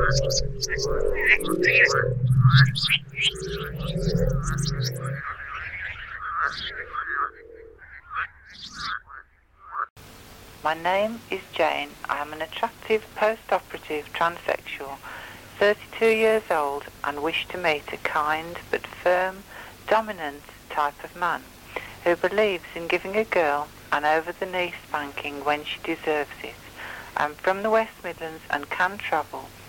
My name is Jane. I am an attractive post-operative transsexual, 32 years old, and wish to meet a kind but firm, dominant type of man who believes in giving a girl an over-the-knee spanking when she deserves it. I'm from the West Midlands and can travel